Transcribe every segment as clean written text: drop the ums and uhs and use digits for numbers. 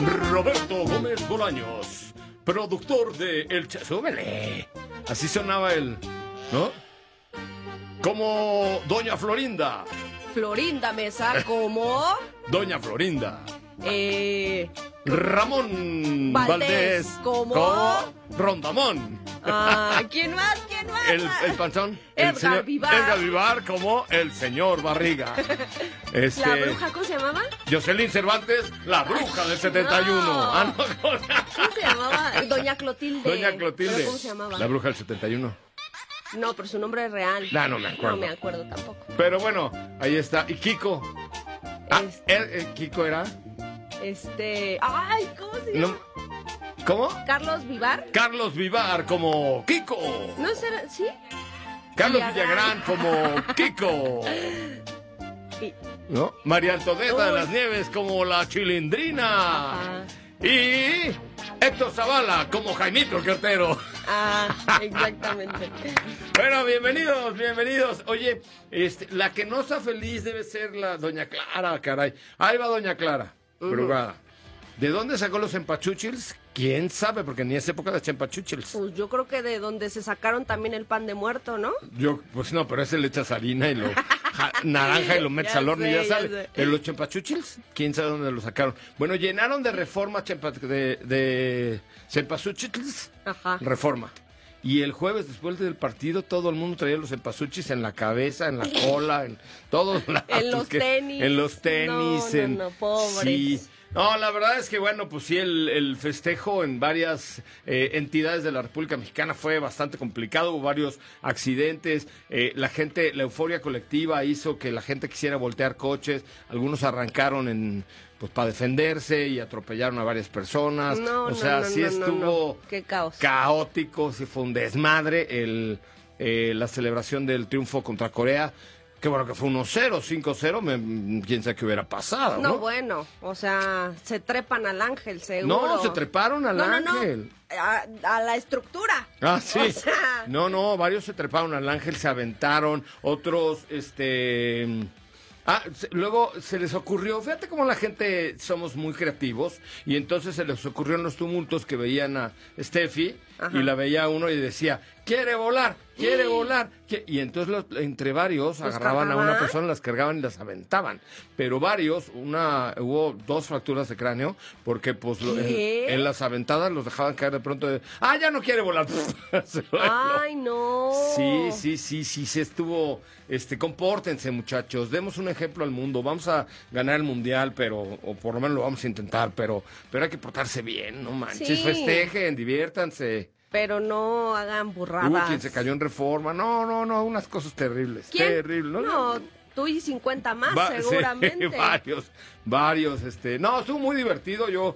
Roberto Gómez Bolaños, productor de El Súbele. Así sonaba él, ¿no? Como Doña Florinda. Florinda Mesa, como Doña Florinda. Ramón Valdés, como Rondamón. ¿Quién más? El panzón. Edgar Vivar. Edgar Vivar como el señor Barriga. ¿La bruja cómo se llamaba? Jocelyn Cervantes, la bruja del 71. No. ¿Cómo se llamaba? Doña Clotilde. Doña Clotilde. ¿Pero cómo se llamaba? La bruja del 71. No, pero su nombre es real. No me acuerdo. No me acuerdo tampoco. Pero bueno, ahí está. ¿Y Kiko? ¿Kiko era? Ay, ¿cómo se llama? ¿Cómo? ¿Carlos Vivar? Carlos Vivar como Kiko. ¿No será? ¿Sí? Carlos Villagrán como Kiko. ¿No? María Antonieta de las Nieves como la Chilindrina. Ajá. Y Héctor Zavala como Jaimito el Cartero. Exactamente. Bueno, bienvenidos. Oye, la que no está feliz debe ser la Doña Clara, caray. Ahí va Doña Clara, drogada. ¿De dónde sacó los empachuchils? ¿Quién sabe? Porque ni es época de empachuchils. Pues yo creo que de donde se sacaron también el pan de muerto, ¿no? Pues no, pero ese le echas harina y lo naranja y lo metes al horno y ya sale. sé. Pero los chempachuchils, ¿quién sabe dónde lo sacaron? Bueno, llenaron de reforma de cempasúchils. Ajá. Reforma. Y el jueves, después del partido, todo el mundo traía los cempasúchils en la cabeza, en la cola, en todos lados. En los tenis. En los tenis. No, pobres. Sí. No, la verdad es que, bueno, pues sí, el festejo en varias entidades de la República Mexicana fue bastante complicado, hubo varios accidentes, la euforia colectiva hizo que la gente quisiera voltear coches, algunos arrancaron pues para defenderse y atropellaron a varias personas, estuvo Qué caos. Caótico, sí fue un desmadre la celebración del triunfo contra Corea. Qué bueno que fue 1-0, 5-0, quién sabe qué hubiera pasado, ¿no? No, bueno, o sea, se trepan al ángel, seguro. No, se treparon al ángel. No, a la estructura. Sí. O sea... No, varios se treparon al ángel, se aventaron, otros, luego se les ocurrió, fíjate cómo la gente somos muy creativos, y entonces se les ocurrió en los tumultos que veían a Steffi, Ajá. y la veía uno y decía, quiere volar, y entonces entre varios agarraban a una persona, las cargaban y las aventaban, pero hubo 2 fracturas de cráneo, porque pues en las aventadas los dejaban caer de pronto, ya no quiere volar. Ay, no. Sí, se estuvo, compórtense, muchachos, demos un ejemplo al mundo, vamos a ganar el mundial, o por lo menos lo vamos a intentar, pero hay que portarse bien, no manches, Sí. Festejen, diviértanse. Pero no hagan burradas. Quien se cayó en Reforma, no, unas cosas terribles, ¿Quién? terribles. No, tú y 50 más, seguramente. Sí, varios, no, estuvo muy divertido, yo...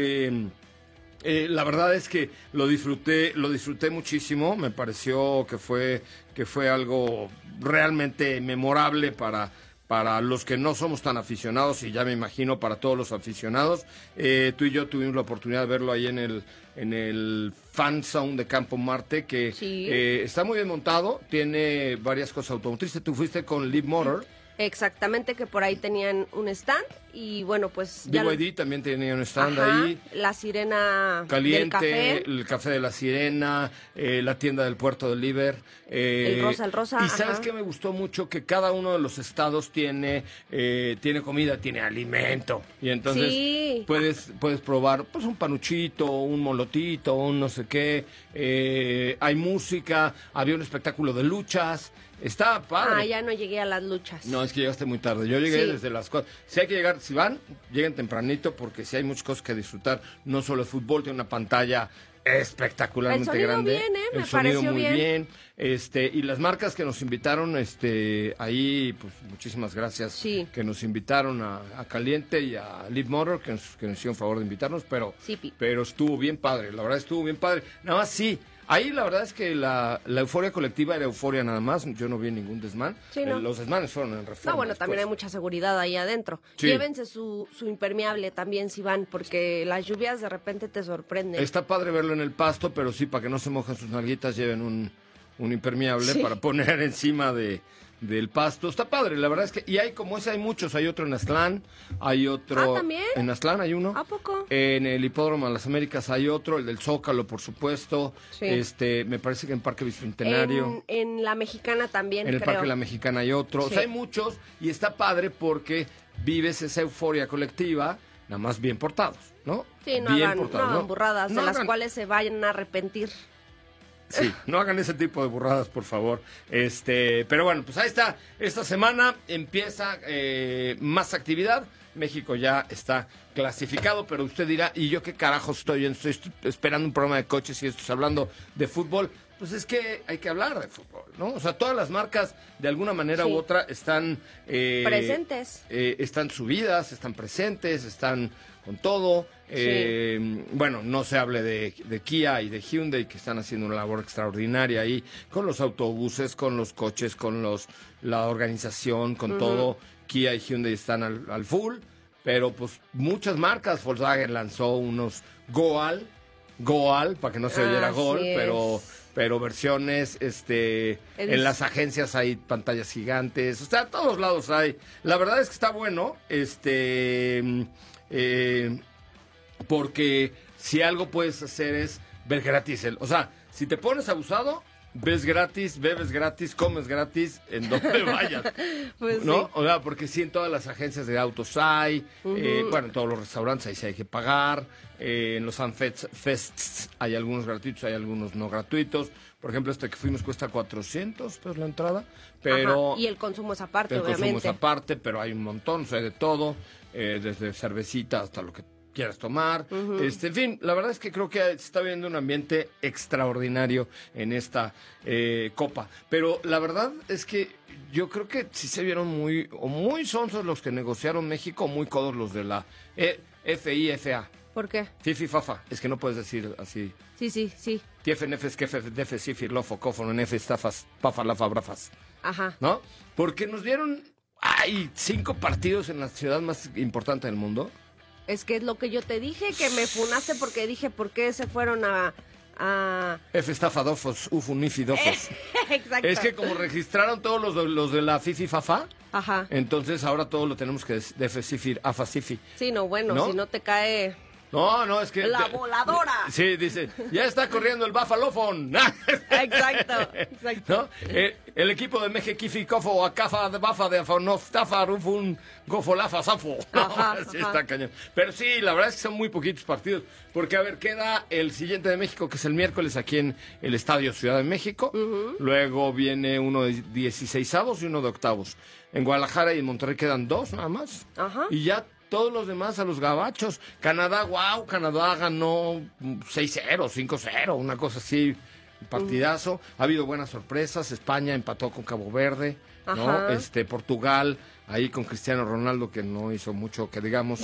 la verdad es que lo disfruté muchísimo, me pareció que fue algo realmente memorable para los que no somos tan aficionados, y ya me imagino para todos los aficionados. Tú y yo tuvimos la oportunidad de verlo ahí en el Fan Zone de Campo Marte, que sí. Está muy bien montado, tiene varias cosas automotrices. Tú fuiste con Live Motor. Exactamente, que por ahí tenían un stand y bueno, pues... BYD también tenía un stand. Ajá, ahí. La Sirena Caliente, del café. el café de la Sirena, la tienda del Puerto del Liber. El Rosa. Y ¿sabes qué me gustó mucho? Que cada uno de los estados tiene comida, tiene alimento. Y entonces sí. puedes probar pues un panuchito, un molotito, un no sé qué. Hay música, había un espectáculo de luchas. Está padre. Ya no llegué a las luchas. No, es que llegaste muy tarde. Yo llegué desde las 4. Si hay que llegar, si van, lleguen tempranito, porque si hay muchas cosas que disfrutar. No solo el fútbol, tiene una pantalla espectacularmente grande. Bien, el sonido muy bien. Y las marcas que nos invitaron, ahí, pues muchísimas gracias. Sí. Que nos invitaron a Caliente y a Live Motor, que nos hicieron favor de invitarnos, pero estuvo bien padre. La verdad estuvo bien padre. Nada más sí. Ahí la verdad es que la euforia colectiva era euforia nada más, yo no vi ningún desmán. Sí, ¿no? Los desmanes fueron en Reforma. No, bueno, también hay mucha seguridad ahí adentro. Sí. Llévense su impermeable también si van, porque las lluvias de repente te sorprenden. Está padre verlo en el pasto, pero sí, para que no se mojen sus nalguitas, lleven un impermeable para poner encima de del Pasto. Está padre, la verdad es que, y hay como ese, hay muchos, hay otro en Aztlán, hay otro... ¿También? En Aztlán hay uno. ¿A poco? En el Hipódromo de las Américas hay otro, el del Zócalo, por supuesto. Sí. Me parece que en Parque Bicentenario. En la Mexicana también, En el creo. Parque La Mexicana hay otro. Sí. O sea, hay muchos y está padre porque vives esa euforia colectiva, nada más bien portados, ¿no? Sí, no bien hagan burradas No de las hagan- cuales se vayan a arrepentir. Sí, no hagan ese tipo de burradas, por favor. Pero bueno, pues ahí está. Esta semana empieza más actividad. México ya está clasificado, pero usted dirá, ¿y yo qué carajo estoy? Estoy esperando un programa de coches y estoy hablando de fútbol. Pues es que hay que hablar de fútbol, ¿no? O sea, todas las marcas, de alguna manera Sí. u otra, están... Presentes. Están subidas, están presentes, están con todo. Bueno, no se hable de Kia y de Hyundai, que están haciendo una labor extraordinaria ahí, con los autobuses, con los coches, con la organización, con todo. Kia y Hyundai están al full, pero pues muchas marcas. Volkswagen lanzó unos Goal, para que no se oyera Así Gol, es. pero versiones, en las agencias hay pantallas gigantes, o sea, a todos lados hay. La verdad es que está bueno, porque si algo puedes hacer es ver gratis, o sea, si te pones abusado, ves gratis, bebes gratis, comes gratis, en donde vayas, Pues ¿no? sí. O sea, porque sí, en todas las agencias de autos hay, bueno, en todos los restaurantes ahí sí hay que pagar, en los FanFests hay algunos gratuitos, hay algunos no gratuitos. Por ejemplo, que fuimos cuesta 400 pesos la entrada, pero... Ajá, y el consumo es aparte, el obviamente. consumo es aparte, pero hay un montón, o sea, de todo, desde cervecita hasta lo que quieras tomar. En fin, la verdad es que creo que se está viendo un ambiente extraordinario en esta Copa. Pero la verdad es que yo creo que sí se vieron muy sonsos los que negociaron México, muy codos los de la FIFA. ¿Por qué? Fifi Fafa, es que no puedes decir así. Sí. TFNF, SKF, Sifir, Lofo, Cofo, NF, Stafas, Pafa, Lafa, Brafas. Ajá. ¿No? Porque nos dieron 5 partidos en la ciudad más importante del mundo. Es que es lo que yo te dije, que me funaste porque dije, ¿por qué se fueron a...? F estafadofos, ufunifidofos. Exacto. Es que como registraron todos los de la Fifi Fafa, Ajá. entonces ahora todo lo tenemos que de Sifir, Afa Sifi. Sí, no, bueno, ¿No? si no te cae No, es que... la voladora. Sí, dice, ya está corriendo el Bafalofon. Exacto. ¿No? El equipo de Mejekifi, Cofo, Acafa, de Bafa, de Afonof, Tafa, Rufun, Gofolafa, Safo. Ajá, Sí, ajá. está cañón. Pero sí, la verdad es que son muy poquitos partidos. Porque, a ver, queda el siguiente de México, que es el miércoles aquí en el Estadio Ciudad de México. Luego viene uno de 16avos y uno de octavos. En Guadalajara y en Monterrey quedan 2 nada más. Ajá. Y ya todos los demás a los gabachos. Canadá, Canadá ganó 6-0, 5-0, una cosa así, partidazo. Ha habido buenas sorpresas. España empató con Cabo Verde, ¿no? Ajá. Portugal, ahí con Cristiano Ronaldo, que no hizo mucho, que digamos,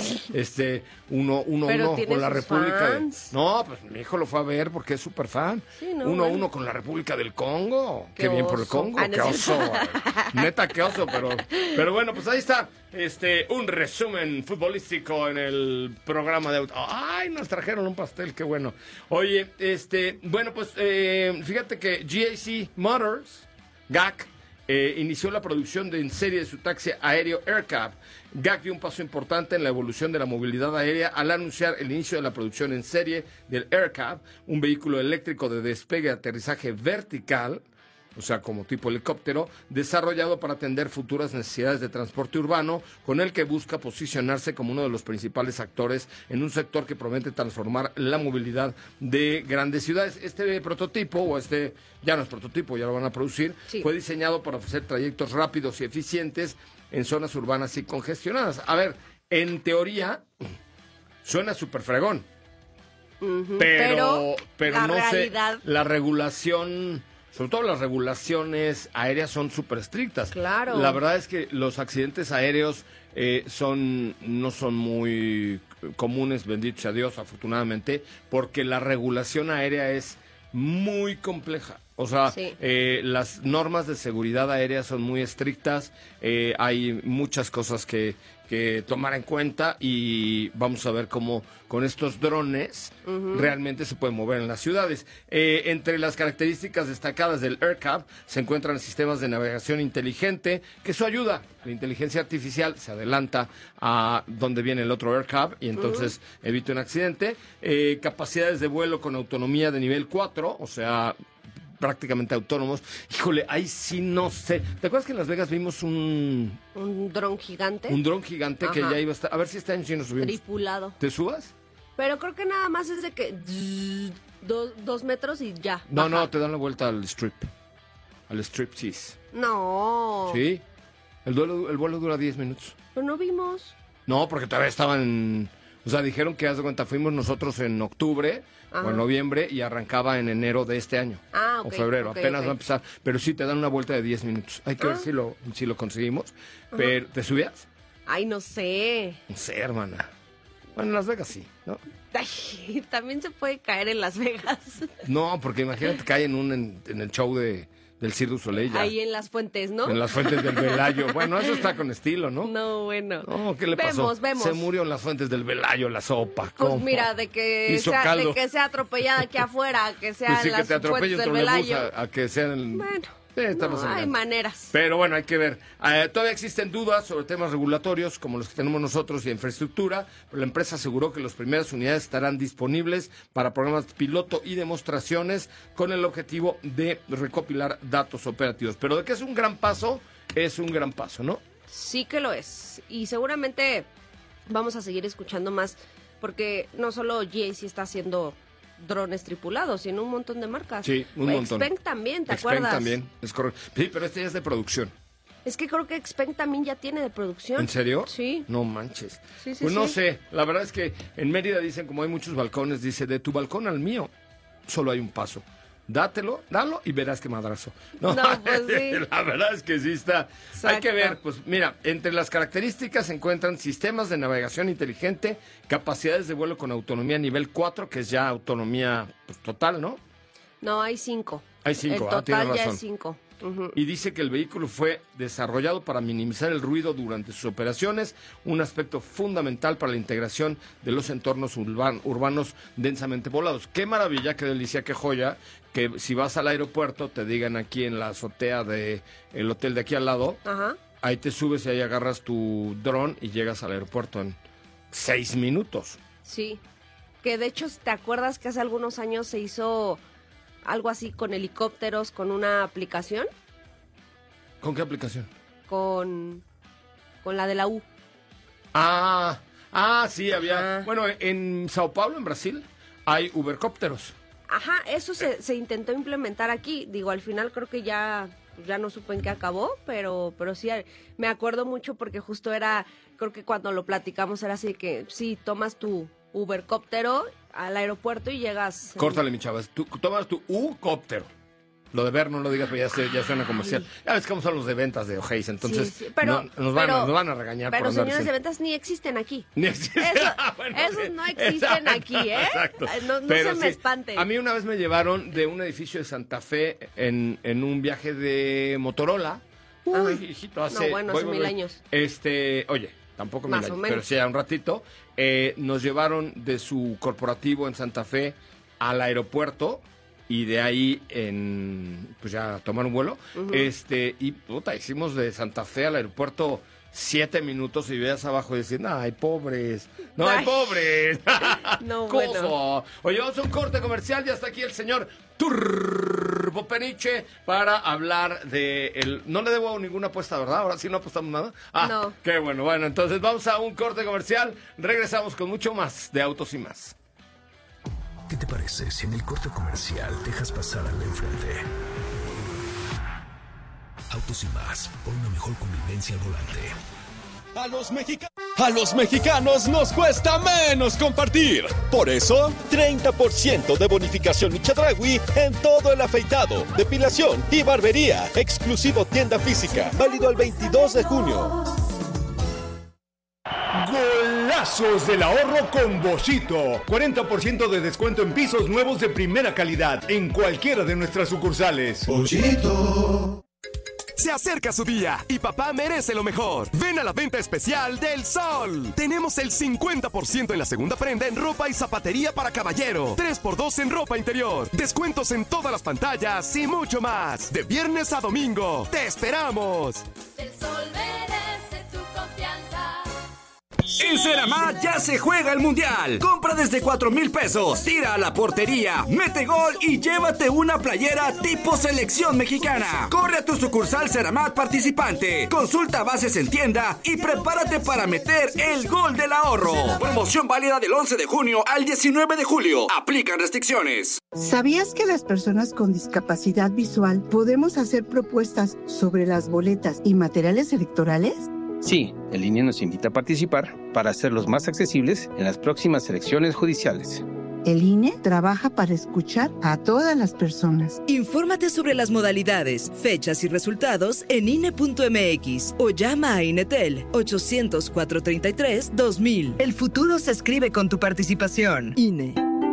1-1 Pero tiene con la sus República fans. No, pues mi hijo lo fue a ver porque es súper fan. Sí, no, 1-1 bueno. con la República del Congo. Qué Qué bien por el oso. Congo, Ah, no qué es cierto. oso. Neta, qué oso, pero bueno, pues ahí está, un resumen futbolístico en el programa de... ¡Ay, nos trajeron un pastel, qué bueno! Oye, bueno, pues fíjate que GAC Motors, GAC, inició la producción en serie de su taxi aéreo AirCab. GAC dio un paso importante en la evolución de la movilidad aérea al anunciar el inicio de la producción en serie del AirCab, un vehículo eléctrico de despegue y aterrizaje vertical, o sea, como tipo helicóptero, desarrollado para atender futuras necesidades de transporte urbano, con el que busca posicionarse como uno de los principales actores en un sector que promete transformar la movilidad de grandes ciudades. Este prototipo, ya no es prototipo, ya lo van a producir, Sí. fue diseñado para ofrecer trayectos rápidos y eficientes en zonas urbanas y congestionadas. A ver, en teoría, suena súper fregón, pero la no realidad... sé, la regulación... Sobre todo las regulaciones aéreas son súper estrictas. Claro. La verdad es que los accidentes aéreos no son muy comunes, bendito sea Dios, afortunadamente, porque la regulación aérea es muy compleja. O sea, Sí. las normas de seguridad aérea son muy estrictas, hay muchas cosas que que tomar en cuenta y vamos a ver cómo con estos drones realmente se pueden mover en las ciudades. Entre las características destacadas del AirCab se encuentran sistemas de navegación inteligente, que eso ayuda. La inteligencia artificial se adelanta a donde viene el otro AirCab y entonces evita un accidente. Capacidades de vuelo con autonomía de nivel 4, o sea, prácticamente autónomos. Híjole, ahí sí no sé. ¿Te acuerdas que en Las Vegas vimos un dron gigante? Un dron gigante. Ajá. Que ya iba a estar. A ver si este año sí nos subimos. Tripulado. ¿Te subas? Pero creo que nada más es de que 2 metros y ya. No, te dan la vuelta al strip. Al striptease. No. Sí. El vuelo dura 10 minutos. Pero no vimos. No, porque todavía estaban. O sea, dijeron que, haz de cuenta, fuimos nosotros en octubre o en noviembre y arrancaba en enero de este año. O febrero, apenas va a empezar. Pero sí te dan una vuelta de 10 minutos. Hay que ver si lo conseguimos. Pero, ¿te subías? Ay, no sé. No sé, hermana. Bueno, en Las Vegas sí, ¿no? Ay, también se puede caer en Las Vegas. No, porque imagínate cae en el show del Cirque du Soleil. Ya. Ahí en las fuentes, ¿no? En las fuentes del Velayo. Bueno, eso está con estilo, ¿no? No, bueno. No, ¿qué le pasó? Vemos. Se murió en las fuentes del Velayo la sopa. ¿Cómo? Pues mira, de que sea atropellada aquí afuera, que sea pues sí, en las que te atropelle fuentes un del trolebús Velayo. a que sean... Bueno. Hay maneras. Pero bueno, hay que ver. Todavía existen dudas sobre temas regulatorios como los que tenemos nosotros y infraestructura, pero la empresa aseguró que las primeras unidades estarán disponibles para programas piloto y demostraciones con el objetivo de recopilar datos operativos. Pero de que es un gran paso, ¿no? Sí que lo es. Y seguramente vamos a seguir escuchando más, porque no solo GAC está haciendo drones tripulados, sino un montón de marcas. Sí, un montón. Xpeng también, ¿te acuerdas? Xpeng también, es correcto. Sí, pero este ya es de producción. Es que creo que Xpeng también ya tiene de producción. ¿En serio? Sí. No manches. Sí, pues no sé, la verdad es que en Mérida dicen, como hay muchos balcones, dice, de tu balcón al mío solo hay un paso. Dalo y verás qué madrazo. No, pues sí. La verdad es que sí está. Exacto. Hay que ver, pues mira, entre las características se encuentran sistemas de navegación inteligente, capacidades de vuelo con autonomía nivel 4, que es ya autonomía pues, total, ¿no? No, hay 5. Hay 5, el total tienes razón. ya es 5. Y dice que el vehículo fue desarrollado para minimizar el ruido durante sus operaciones, un aspecto fundamental para la integración de los entornos urbanos densamente poblados. Qué maravilla, qué delicia, qué joya, que si vas al aeropuerto te digan aquí en la azotea del hotel de aquí al lado, ahí te subes y ahí agarras tu dron y llegas al aeropuerto en 6 minutos. Sí, que de hecho, ¿te acuerdas que hace algunos años se hizo algo así con helicópteros, con una aplicación? ¿Con qué aplicación? Con la de la U. Sí, había. Bueno, en Sao Paulo, en Brasil, hay Ubercópteros. Ajá, eso se intentó implementar aquí. Digo, al final creo que ya no supe en qué acabó, pero sí, me acuerdo mucho porque justo creo que cuando lo platicamos era así que sí, tomas tu Ubercóptero al aeropuerto y llegas. Córtale, mi chava. Tú tomas tu U-cóptero. Lo de ver no lo digas, pero ya suena comercial. Ya ves cómo son los de ventas de O'Hays, entonces sí. Pero, nos van a regañar. Pero por andar señores de ventas ni existen aquí. Ni existen. Esos no existen aquí, ¿eh? Exacto. No se me espanten. A mí una vez me llevaron de un edificio de Santa Fe en un viaje de Motorola. Uy, hijito, hace 1000 años. Oye, tampoco 1000 Más o años, menos. pero sí, un ratito. Nos llevaron de su corporativo en Santa Fe al aeropuerto y de ahí pues ya tomar un vuelo. Y hicimos de Santa Fe al aeropuerto 7 minutos y veías abajo y decían, ¡ay, pobres! ¡No hay pobres! No, bueno. Oye, vamos a un corte comercial. Ya está aquí el señor Turbo Peniche para hablar de no le debo ninguna apuesta, ¿verdad? Ahora sí no apostamos nada. No. Qué bueno. Bueno, entonces vamos a un corte comercial. Regresamos con mucho más de Autos y Más. ¿Qué te parece si en el corte comercial dejas pasar al de enfrente? Autos y Más, por una mejor convivencia al volante. A los mexicanos nos cuesta menos compartir. Por eso, 30% de bonificación y Chedraui en todo el afeitado, depilación y barbería. Exclusivo tienda física. Válido el 22 de junio. Golazos del ahorro con Boschito. 40% de descuento en pisos nuevos de primera calidad en cualquiera de nuestras sucursales. Boschito. Se acerca su día y papá merece lo mejor. Ven a la venta especial del Sol. Tenemos el 50% en la segunda prenda en ropa y zapatería para caballero. 3x2 en ropa interior. Descuentos en todas las pantallas y mucho más. De viernes a domingo. ¡Te esperamos! El Sol merece tu confianza. En Ceramat ya se juega el Mundial. Compra desde 4,000 pesos. Tira a la portería, mete gol y llévate una playera tipo selección mexicana. Corre a tu sucursal Ceramat participante. Consulta bases en tienda y prepárate para meter el gol del ahorro. Promoción válida del 11 de junio al 19 de julio. Aplican restricciones. ¿Sabías que las personas con discapacidad visual podemos hacer propuestas sobre las boletas y materiales electorales? Sí, el INE nos invita a participar para hacerlos más accesibles en las próximas elecciones judiciales. El INE trabaja para escuchar a todas las personas. Infórmate sobre las modalidades, fechas y resultados en INE.mx o llama a INETEL 800-433-2000. El futuro se escribe con tu participación. INE.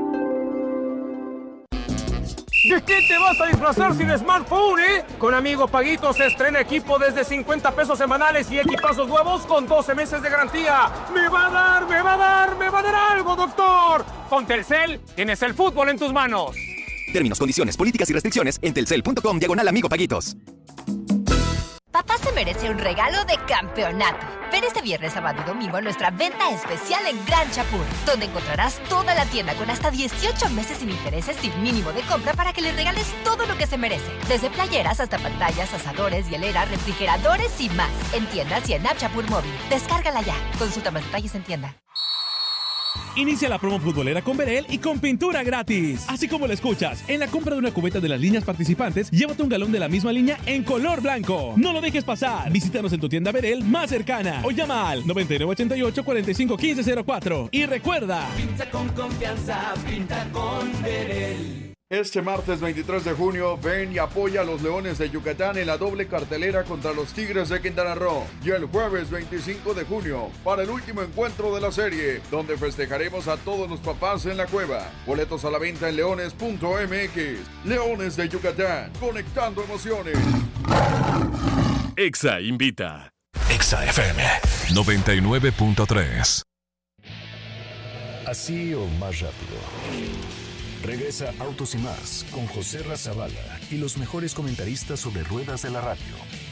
¿De qué te vas a disfrazar sin smartphone, Con Amigo Paguito se estrena equipo desde 50 pesos semanales y equipazos nuevos con 12 meses de garantía. ¡Me va a dar algo, doctor! Con Telcel tienes el fútbol en tus manos. Términos, condiciones, políticas y restricciones en telcel.com/Amigo Paguitos. Papá se merece un regalo de campeonato. Ven este viernes, sábado y domingo a nuestra venta especial en Gran Chapur, donde encontrarás toda la tienda con hasta 18 meses sin intereses sin mínimo de compra para que le regales todo lo que se merece. Desde playeras hasta pantallas, asadores, hieleras, refrigeradores y más. En tiendas y en App Chapur Móvil. Descárgala ya. Consulta más detalles en tienda. Inicia la promo futbolera con Berel y con pintura gratis. Así como lo escuchas, en la compra de una cubeta de las líneas participantes, llévate un galón de la misma línea en color blanco. No lo dejes pasar. Visítanos en tu tienda Berel más cercana o llama al 9988-451504. Y recuerda, pinta con confianza, pinta con Berel. Este martes 23 de junio, ven y apoya a los Leones de Yucatán en la doble cartelera contra los Tigres de Quintana Roo. Y el jueves 25 de junio, para el último encuentro de la serie, donde festejaremos a todos los papás en la cueva. Boletos a la venta en leones.mx. Leones de Yucatán, conectando emociones. Exa invita. Exa FM 99.3. Así o más rápido. Regresa Autos y Más con José Razabala y los mejores comentaristas sobre ruedas de la radio.